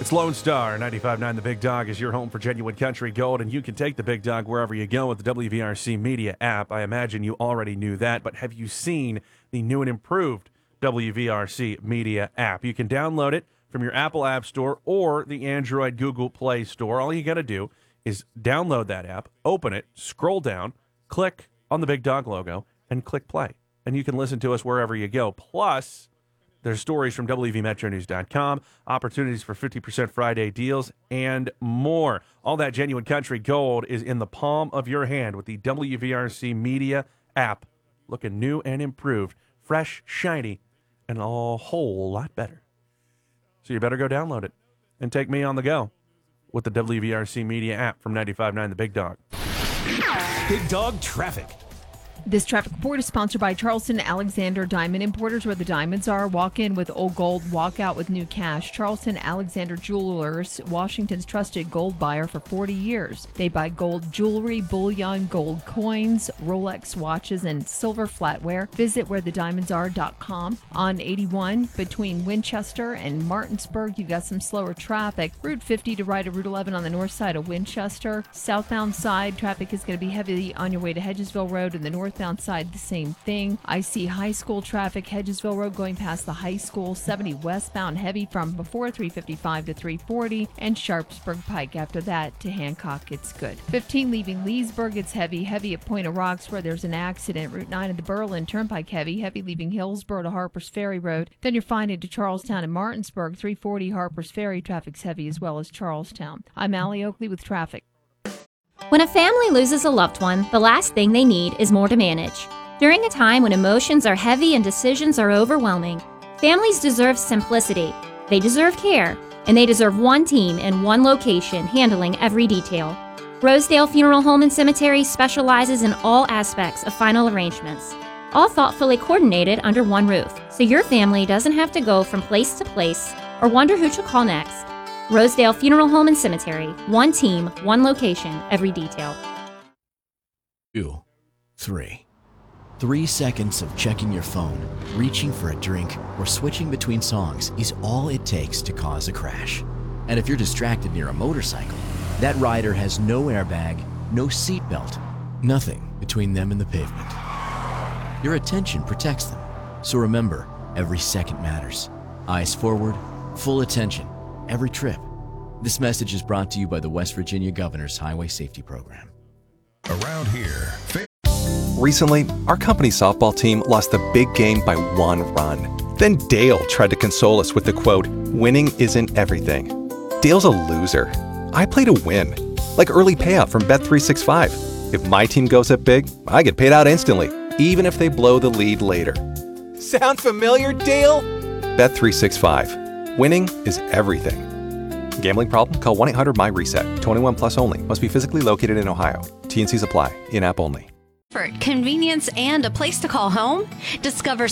It's Lone Star 95.9 The Big Dog is your home for genuine country gold, and you can take the Big Dog wherever you go with the WVRC Media app. I imagine you already knew that, but have you seen the new and improved WVRC Media app? You can download it from your Apple App Store or the Android Google Play Store. All you got to do is download that app, open it, scroll down, click on the Big Dog logo, and click play. And you can listen to us wherever you go. Plus, there's stories from WVMetroNews.com, opportunities for 50% Friday deals, and more. All that genuine country gold is in the palm of your hand with the WVRC Media app. Looking new and improved, fresh, shiny, and a whole lot better. So you better go download it and take me on the go with the WVRC Media app from 95.9 The Big Dog. Big Dog Traffic. This traffic report is sponsored by Charleston Alexander Diamond Importers, where the diamonds are. Walk in with old gold, walk out with new cash. Charleston Alexander Jewelers, Washington's trusted gold buyer for 40 years. They buy gold jewelry, bullion, gold coins, Rolex watches, and silver flatware. Visit wherethediamondsare.com. On 81 between Winchester and Martinsburg, you got some slower traffic. Route 50 to right of Route 11 on the north side of Winchester. Southbound side, traffic is going to be heavy on your way to Hedgesville Road, and the northbound side, the same thing. I see high school traffic, Hedgesville Road going past the high school, 70 westbound heavy from before 355 to 340, and Sharpsburg Pike after that to Hancock, it's good. 15 leaving Leesburg, it's heavy at Point of Rocks where there's an accident. Route 9 at the Berlin Turnpike heavy leaving Hillsboro to Harpers Ferry Road. Then you're finding to Charlestown and Martinsburg, 340 Harpers Ferry, traffic's heavy as well as Charlestown. I'm Allie Oakley with traffic. When a family loses a loved one, the last thing they need is more to manage. During a time when emotions are heavy and decisions are overwhelming, families deserve simplicity, they deserve care, and they deserve one team in one location handling every detail. Rosedale Funeral Home and Cemetery specializes in all aspects of final arrangements, all thoughtfully coordinated under one roof, so your family doesn't have to go from place to place or wonder who to call next. Rosedale Funeral Home and Cemetery. One team, one location, every detail. 2, 3. 3 seconds of checking your phone, reaching for a drink, or switching between songs is all it takes to cause a crash. And if you're distracted near a motorcycle, that rider has no airbag, no seatbelt, nothing between them and the pavement. Your attention protects them. So remember, every second matters. Eyes forward, full attention. Every trip. This message is brought to you by the West Virginia Governor's Highway Safety Program. Around here. Recently, our company's softball team lost the big game by 1 run. Then Dale tried to console us with the quote, "Winning isn't everything." Dale's a loser. I play to win. Like early payout from Bet365. If my team goes up big, I get paid out instantly, even if they blow the lead later. Sound familiar, Dale? Bet365. Winning is everything. Gambling problem? Call 1-800-MY-RESET. 21 plus only. Must be physically located in Ohio. T&Cs apply. In-app only. Convenience and a place to call home? Discover